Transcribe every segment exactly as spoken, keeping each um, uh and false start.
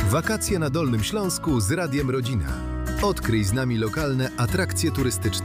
Wakacje na Dolnym Śląsku z Radiem Rodzina. Odkryj z nami lokalne atrakcje turystyczne.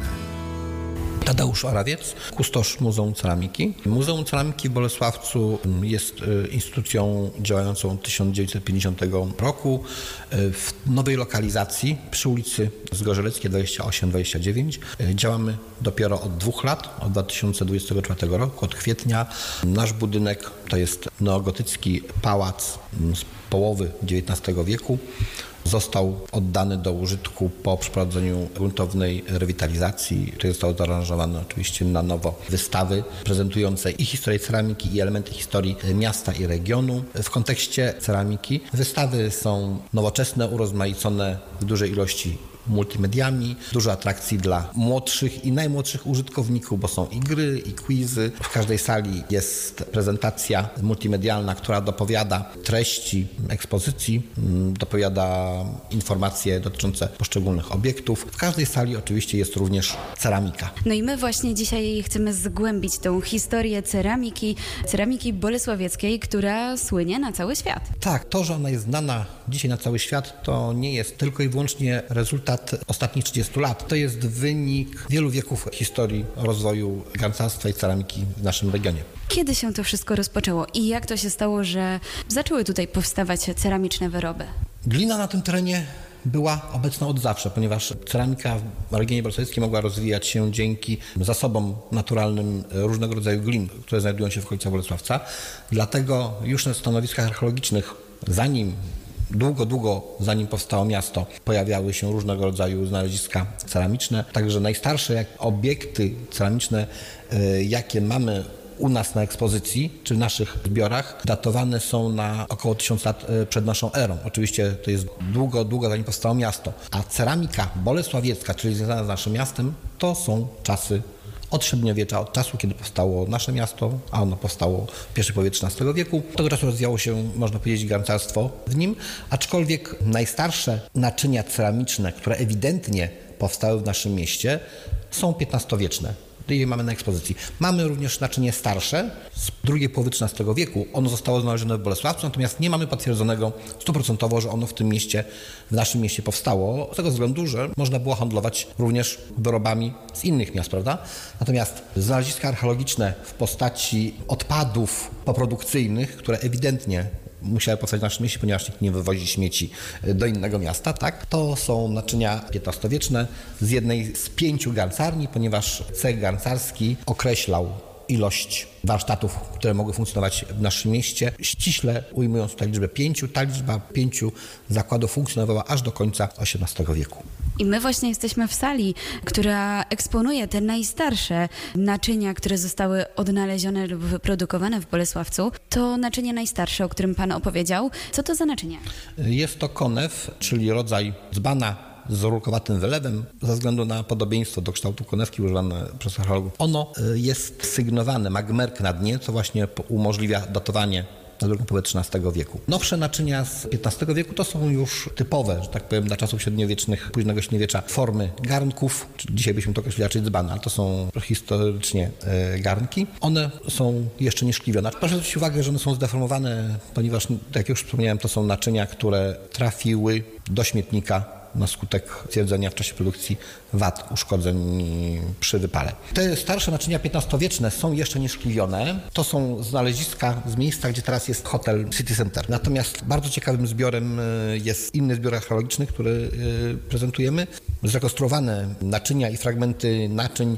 Tadeusz Orawiec, kustosz Muzeum Ceramiki. Muzeum Ceramiki w Bolesławcu jest instytucją działającą od tysiąc dziewięćset pięćdziesiątego roku w nowej lokalizacji przy ulicy Zgorzeleckiej dwadzieścia osiem dwadzieścia dziewięć. Działamy dopiero od dwóch lat, od dwa tysiące dwudziestego czwartego roku, od kwietnia. Nasz budynek to jest neogotycki pałac z połowy dziewiętnastego wieku. Został oddany do użytku po przeprowadzeniu gruntownej rewitalizacji, które zostały zaaranżowane oczywiście na nowo wystawy prezentujące i historię ceramiki, i elementy historii miasta i regionu. W kontekście ceramiki wystawy są nowoczesne, urozmaicone w dużej ilości multimediami, dużo atrakcji dla młodszych i najmłodszych użytkowników, bo są i gry, i quizy. W każdej sali jest prezentacja multimedialna, która dopowiada treści ekspozycji, dopowiada informacje dotyczące poszczególnych obiektów. W każdej sali oczywiście jest również ceramika. No i my właśnie dzisiaj chcemy zgłębić tą historię ceramiki, ceramiki bolesławieckiej, która słynie na cały świat. Tak, to, że ona jest znana dzisiaj na cały świat, to nie jest tylko i wyłącznie rezultat ostatnich trzydziestu lat. To jest wynik wielu wieków historii rozwoju garncarstwa i ceramiki w naszym regionie. Kiedy się to wszystko rozpoczęło i jak to się stało, że zaczęły tutaj powstawać ceramiczne wyroby? Glina na tym terenie była obecna od zawsze, ponieważ ceramika w regionie bolesławskim mogła rozwijać się dzięki zasobom naturalnym różnego rodzaju glin, które znajdują się w okolicach Bolesławca. Dlatego już na stanowiskach archeologicznych, zanim Długo, długo zanim powstało miasto, pojawiały się różnego rodzaju znaleziska ceramiczne. Także najstarsze jak obiekty ceramiczne, jakie mamy u nas na ekspozycji, czy w naszych zbiorach, datowane są na około tysiąc lat przed naszą erą. Oczywiście to jest długo, długo zanim powstało miasto. A ceramika bolesławiecka, czyli związana z naszym miastem, to są czasy od średniowiecza, od czasu, kiedy powstało nasze miasto, a ono powstało w pierwszej połowie trzynastego wieku. Od tego czasu rozwijało się, można powiedzieć, garncarstwo w nim, aczkolwiek najstarsze naczynia ceramiczne, które ewidentnie powstały w naszym mieście, są piętnastowieczne. Je mamy na ekspozycji. Mamy również naczynie starsze z drugiej połowy trzynastego wieku. Ono zostało znalezione w Bolesławcu, natomiast nie mamy potwierdzonego stuprocentowo, że ono w tym mieście, w naszym mieście powstało, z tego względu, że można było handlować również wyrobami z innych miast, prawda? Natomiast znaleziska archeologiczne w postaci odpadów poprodukcyjnych, które ewidentnie musiały powstać w naszym mieście, ponieważ nikt nie wywozi śmieci do innego miasta, tak? To są naczynia piętnastowieczne z jednej z pięciu garncarni, ponieważ cech garncarski określał ilość warsztatów, które mogły funkcjonować w naszym mieście. Ściśle ujmując tutaj liczbę pięciu, ta liczba pięciu zakładów funkcjonowała aż do końca osiemnastego wieku. I my właśnie jesteśmy w sali, która eksponuje te najstarsze naczynia, które zostały odnalezione lub wyprodukowane w Bolesławcu. To naczynie najstarsze, o którym Pan opowiedział. Co to za naczynie? Jest to konew, czyli rodzaj dzbana z rurkowatym wylewem, ze względu na podobieństwo do kształtu konewki używane przez archeologów. Ono jest sygnowane, ma gmerkę na dnie, co właśnie umożliwia datowanie na drugą połowę trzynastego wieku. Nowsze naczynia z piętnastego wieku to są już typowe, że tak powiem, dla czasów średniowiecznych, późnego średniowiecza formy garnków, dzisiaj byśmy to określili raczej dzbana, ale to są historycznie e, garnki. One są jeszcze nieszkliwione. Proszę zwrócić uwagę, że one są zdeformowane, ponieważ, jak już wspomniałem, to są naczynia, które trafiły do śmietnika na skutek stwierdzenia w czasie produkcji wad, uszkodzeń przy wypale. Te starsze naczynia piętnastowieczne są jeszcze nieszkliwione. To są znaleziska z miejsca, gdzie teraz jest hotel City Center. Natomiast bardzo ciekawym zbiorem jest inny zbiór archeologiczny, który prezentujemy. Zrekonstruowane naczynia i fragmenty naczyń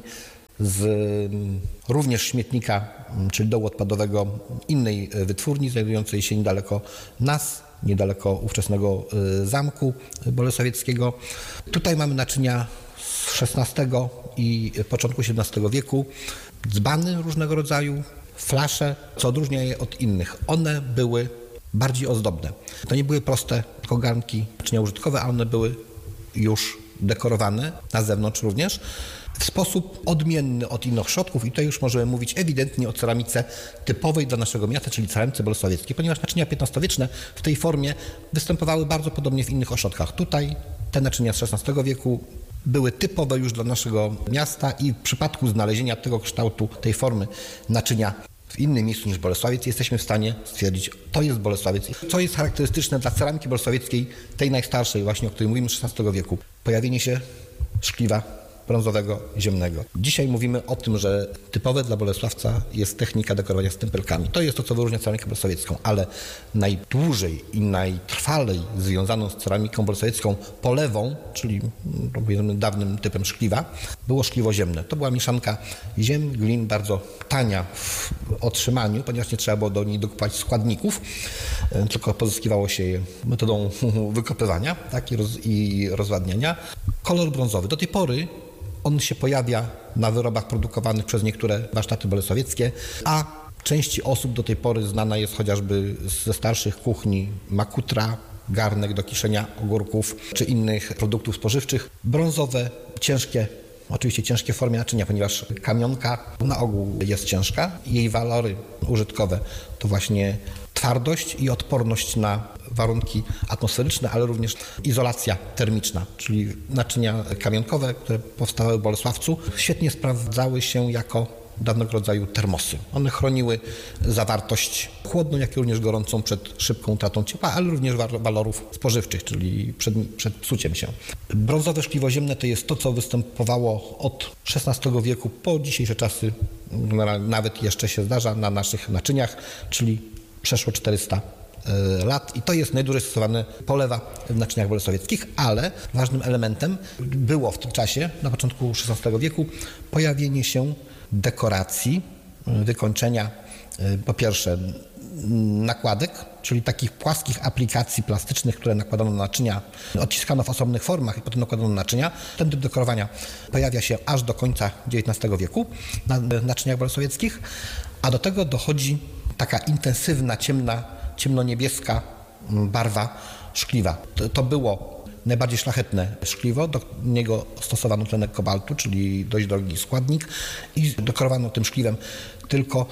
z również śmietnika, czyli dołu odpadowego innej wytwórni znajdującej się niedaleko nas, niedaleko ówczesnego zamku bolesławieckiego. Tutaj mamy naczynia z szesnastego i początku siedemnastego wieku, dzbany różnego rodzaju, flasze, co odróżnia je od innych. One były bardziej ozdobne. To nie były proste tylko garnki, naczynia użytkowe, a one były już dekorowane na zewnątrz również w sposób odmienny od innych środków i tutaj już możemy mówić ewidentnie o ceramice typowej dla naszego miasta, czyli ceramice bolesławieckiej, ponieważ naczynia piętnastowieczne w tej formie występowały bardzo podobnie w innych ośrodkach. Tutaj te naczynia z szesnastego wieku były typowe już dla naszego miasta i w przypadku znalezienia tego kształtu, tej formy naczynia w w innym miejscu niż Bolesławiec, jesteśmy w stanie stwierdzić, to jest Bolesławiec. Co jest charakterystyczne dla ceramiki bolesławieckiej, tej najstarszej właśnie, o której mówimy, z szesnastego wieku? Pojawienie się szkliwa brązowego, ziemnego. Dzisiaj mówimy o tym, że typowe dla Bolesławca jest technika dekorowania stempelkami. To jest to, co wyróżnia ceramikę bolesławiecką, ale najdłużej i najtrwalej związaną z ceramiką bolesławiecką polewą, czyli powiedzmy dawnym typem szkliwa, było szkliwo ziemne. To była mieszanka ziem, glin, bardzo tania w otrzymaniu, ponieważ nie trzeba było do niej dokupować składników, tylko pozyskiwało się je metodą wykopywania, tak, i, roz, i rozwadniania. Kolor brązowy. Do tej pory on się pojawia na wyrobach produkowanych przez niektóre warsztaty bolesławieckie, a części osób do tej pory znana jest chociażby ze starszych kuchni makutra, garnek do kiszenia ogórków czy innych produktów spożywczych. Brązowe, ciężkie, oczywiście ciężkie w formie naczynia, ponieważ kamionka na ogół jest ciężka. Jej walory użytkowe to właśnie twardość i odporność na warunki atmosferyczne, ale również izolacja termiczna, czyli naczynia kamionkowe, które powstawały w Bolesławcu, świetnie sprawdzały się jako dawnego rodzaju termosy. One chroniły zawartość chłodną, jak i również gorącą przed szybką utratą ciepła, ale również walorów spożywczych, czyli przed, przed psuciem się. Brązowe szkliwo ziemne to jest to, co występowało od szesnastego wieku po dzisiejsze czasy, nawet jeszcze się zdarza na naszych naczyniach, czyli przeszło czterysta lat i to jest najdłużej stosowane polewa w naczyniach bolesławieckich, ale ważnym elementem było w tym czasie, na początku szesnastego wieku, pojawienie się dekoracji, wykończenia po pierwsze nakładek, czyli takich płaskich aplikacji plastycznych, które nakładano na naczynia, odciskano w osobnych formach i potem nakładano na naczynia. Ten typ dekorowania pojawia się aż do końca dziewiętnastego wieku na naczyniach bolesławieckich, a do tego dochodzi taka intensywna, ciemna, ciemnoniebieska barwa szkliwa. To, to było najbardziej szlachetne szkliwo, do niego stosowano tlenek kobaltu, czyli dość drogi składnik i dekorowano tym szkliwem tylko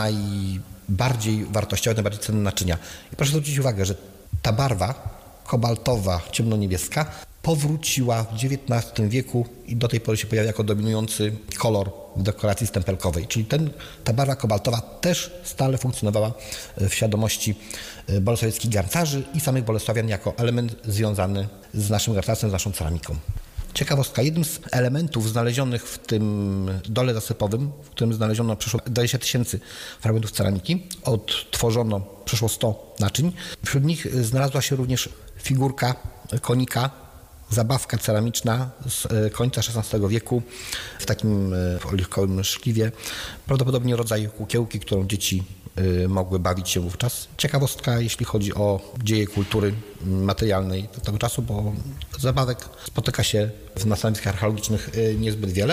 najbardziej wartościowe, najbardziej cenne naczynia. I proszę zwrócić uwagę, że ta barwa kobaltowa, ciemnoniebieska powróciła w dziewiętnastym wieku i do tej pory się pojawia jako dominujący kolor w dekoracji stempelkowej. Czyli ten, ta barwa kobaltowa też stale funkcjonowała w świadomości bolesławieckich garncarzy i samych bolesławian jako element związany z naszym garncarstwem, z naszą ceramiką. Ciekawostka, jednym z elementów znalezionych w tym dole zasypowym, w którym znaleziono przeszło dwadzieścia tysięcy fragmentów ceramiki, odtworzono przeszło sto naczyń. Wśród nich znalazła się również figurka konika, zabawka ceramiczna z końca szesnastego wieku w takim oliwkowym szkliwie. Prawdopodobnie rodzaj kukiełki, którą dzieci mogły bawić się wówczas. Ciekawostka, jeśli chodzi o dzieje kultury materialnej tego czasu, bo zabawek spotyka się na stanowiskach archeologicznych niezbyt wiele.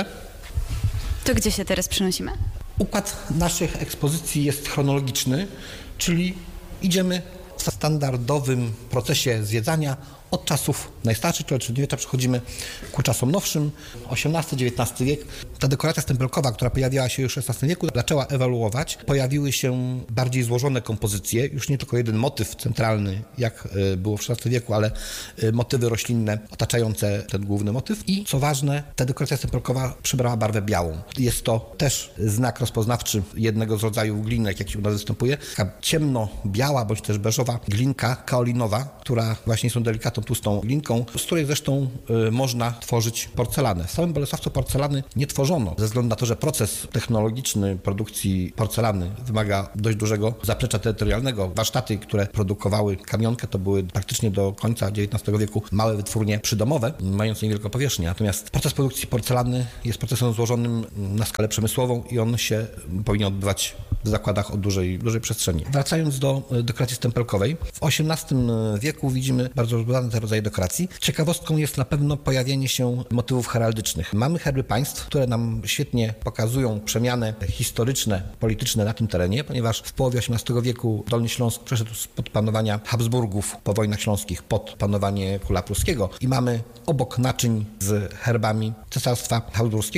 To gdzie się teraz przenosimy? Układ naszych ekspozycji jest chronologiczny, czyli idziemy w standardowym procesie zwiedzania od czasów najstarszych, czyli średniowiecza, przechodzimy ku czasom nowszym, osiemnasty dziewiętnasty wiek. Ta dekoracja stempelkowa, która pojawiała się już w szesnastym wieku, zaczęła ewoluować. Pojawiły się bardziej złożone kompozycje, już nie tylko jeden motyw centralny, jak było w szesnastym wieku, ale motywy roślinne otaczające ten główny motyw. I co ważne, ta dekoracja stempelkowa przybrała barwę białą. Jest to też znak rozpoznawczy jednego z rodzajów glinek, jak się u nas występuje. Taka ciemno-biała, bądź też beżowa glinka kaolinowa, która właśnie są delikatną, tłustą glinką, z której zresztą y, można tworzyć porcelanę. W samym Bolesławcu porcelany nie tworzono, ze względu na to, że proces technologiczny produkcji porcelany wymaga dość dużego zaplecza terytorialnego. Warsztaty, które produkowały kamionkę, to były praktycznie do końca dziewiętnastego wieku małe wytwórnie przydomowe, mające niewielką powierzchnię. Natomiast proces produkcji porcelany jest procesem złożonym na skalę przemysłową i on się powinien odbywać w zakładach o dużej, dużej przestrzeni. Wracając do dekoracji stempelkowej, w osiemnastym wieku widzimy bardzo rozbudowane te rodzaje dekoracji. Ciekawostką jest na pewno pojawienie się motywów heraldycznych. Mamy herby państw, które nam świetnie pokazują przemiany historyczne, polityczne na tym terenie, ponieważ w połowie osiemnastego wieku Dolny Śląsk przeszedł spod panowania Habsburgów po wojnach śląskich pod panowanie króla pruskiego i mamy obok naczyń z herbami Cesarstwa Habsburskiego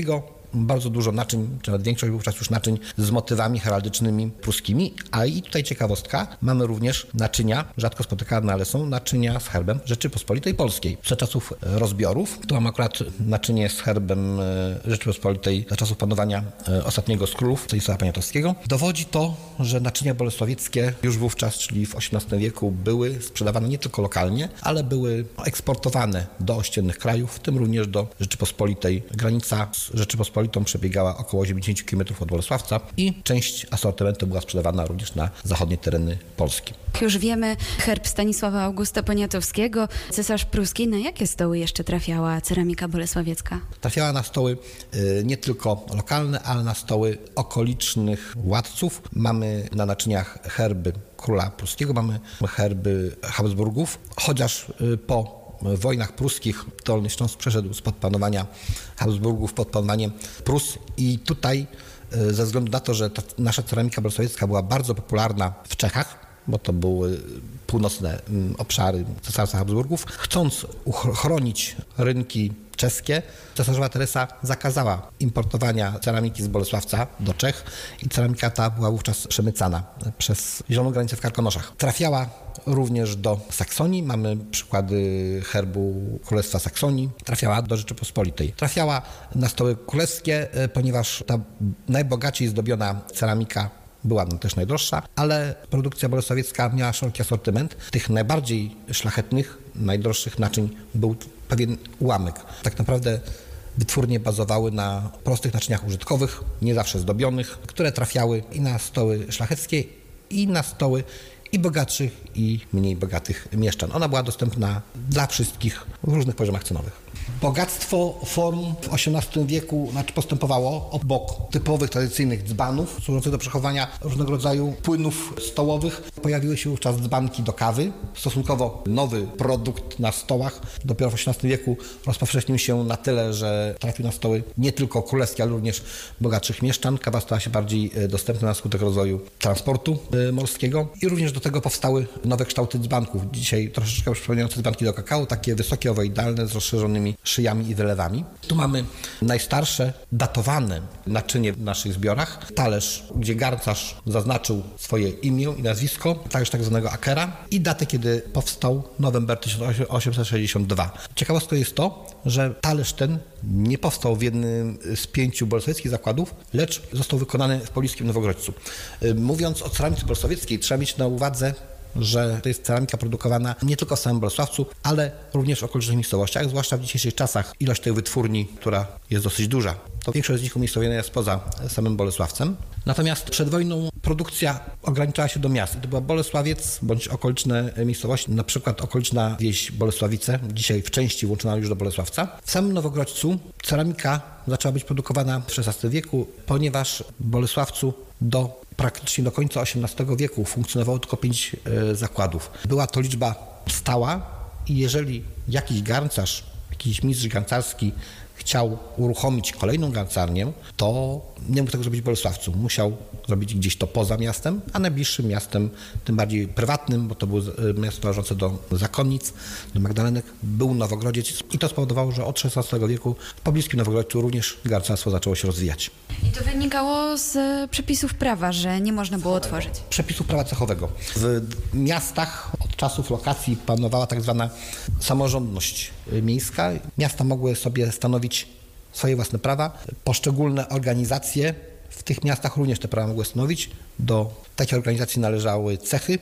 bardzo dużo naczyń, czy nawet większość wówczas już naczyń z motywami heraldycznymi pruskimi, a i tutaj ciekawostka, mamy również naczynia, rzadko spotykane, ale są naczynia z herbem Rzeczypospolitej Polskiej. Za czasów rozbiorów, tu mam akurat naczynie z herbem Rzeczypospolitej za czasów panowania ostatniego z królów, Stanisława Poniatowskiego. Dowodzi to, że naczynia bolesławieckie już wówczas, czyli w osiemnastym wieku, były sprzedawane nie tylko lokalnie, ale były eksportowane do ościennych krajów, w tym również do Rzeczypospolitej. Granica z Rzeczypospolitą przebiegała około dziewięćdziesiąt kilometrów od Bolesławca i część asortymentu była sprzedawana również na zachodnie tereny Polski. Już wiemy, herb Stanisława Augusta Poniatowskiego, cesarz pruski. Na jakie stoły jeszcze trafiała ceramika bolesławiecka? Trafiała na stoły y, nie tylko lokalne, ale na stoły okolicznych władców. Mamy na naczyniach herby króla pruskiego, mamy herby Habsburgów, chociaż y, po w wojnach pruskich Dolny Śląsk przeszedł spod panowania Habsburgów pod panowanie Prus i tutaj ze względu na to, że ta nasza ceramika bolesławiecka była bardzo popularna w Czechach, bo to były północne obszary cesarstwa Habsburgów, chcąc uchronić rynki czeskie, cesarzowa Teresa zakazała importowania ceramiki z Bolesławca do Czech i ceramika ta była wówczas przemycana przez zieloną granicę w Karkonoszach. Trafiała również do Saksonii, mamy przykłady herbu Królestwa Saksonii, trafiała do Rzeczypospolitej. Trafiała na stoły królewskie, ponieważ ta najbogaciej zdobiona ceramika była też najdroższa, ale produkcja bolesławiecka miała szeroki asortyment. Tych najbardziej szlachetnych, najdroższych naczyń był pewien ułamek. Tak naprawdę wytwórnie bazowały na prostych naczyniach użytkowych, nie zawsze zdobionych, które trafiały i na stoły szlacheckie, i na stoły i bogatszych, i mniej bogatych mieszczan. Ona była dostępna dla wszystkich w różnych poziomach cenowych. Bogactwo form w osiemnastym wieku znaczy postępowało obok typowych, tradycyjnych dzbanów służących do przechowania różnego rodzaju płynów stołowych. Pojawiły się wówczas dzbanki do kawy, stosunkowo nowy produkt na stołach. Dopiero w osiemnastym wieku rozpowszechnił się na tyle, że trafił na stoły nie tylko królewskie, ale również bogatszych mieszczan. Kawa stała się bardziej dostępna na skutek rozwoju transportu morskiego i również do tego powstały nowe kształty dzbanków. Dzisiaj troszeczkę przypominające dzbanki do kakao, takie wysokie, owoidalne, z rozszerzonymi szyjami i wylewami. Tu mamy najstarsze, datowane naczynie w naszych zbiorach. Talerz, gdzie garncarz zaznaczył swoje imię i nazwisko, talerz tak zwanego akera i datę, kiedy powstał, November tysiąc osiemset sześćdziesiąt dwa. Ciekawostką jest to, że talerz ten nie powstał w jednym z pięciu bolesławieckich zakładów, lecz został wykonany w pobliskim Nowogrodźcu. Mówiąc o ceramice bolesławieckiej, trzeba mieć na uwadze, że to jest ceramika produkowana nie tylko w samym Bolesławcu, ale również w okolicznych miejscowościach, zwłaszcza w dzisiejszych czasach ilość tych wytwórni, która jest dosyć duża, to większość z nich umiejscowiona jest poza samym Bolesławcem. Natomiast przed wojną produkcja ograniczała się do miast. To była Bolesławiec bądź okoliczne miejscowości, na przykład okoliczna wieś Bolesławice, dzisiaj w części włączona już do Bolesławca. W samym Nowogrodźcu ceramika zaczęła być produkowana w szesnastym wieku, ponieważ w Bolesławcu do praktycznie do końca osiemnastego wieku funkcjonowało tylko pięć e, zakładów. Była to liczba stała i jeżeli jakiś garncarz, jakiś mistrz garncarski chciał uruchomić kolejną garncarnię, to nie mógł tego zrobić w Bolesławcu. Musiał zrobić gdzieś to poza miastem, a najbliższym miastem, tym bardziej prywatnym, bo to było miasto należące do zakonnic, do Magdalenek, był Nowogrodziec i to spowodowało, że od szesnastego wieku w pobliskim Nowogrodźcu również garncarstwo zaczęło się rozwijać. I to wynikało z przepisów prawa, że nie można było otworzyć. Przepisów prawa cechowego. W miastach od czasów lokacji panowała tak zwana samorządność miejska. Miasta mogły sobie stanowić swoje własne prawa. Poszczególne organizacje w tych miastach również te prawa mogły stanowić. Do takiej organizacji należały cechy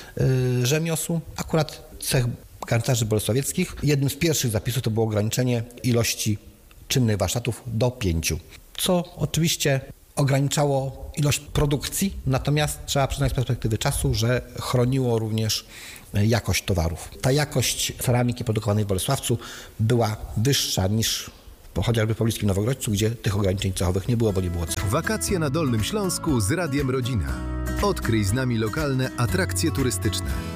yy, rzemiosł. Akurat cech garncarzy bolesławieckich. Jednym z pierwszych zapisów to było ograniczenie ilości czynnych warsztatów do pięciu, co oczywiście ograniczało ilość produkcji, natomiast trzeba przyznać z perspektywy czasu, że chroniło również jakość towarów. Ta jakość ceramiki produkowanej w Bolesławcu była wyższa niż chociażby w pobliskim Nowogrodźcu, gdzie tych ograniczeń cechowych nie było, bo nie było cech. Wakacje na Dolnym Śląsku z Radiem Rodzina. Odkryj z nami lokalne atrakcje turystyczne.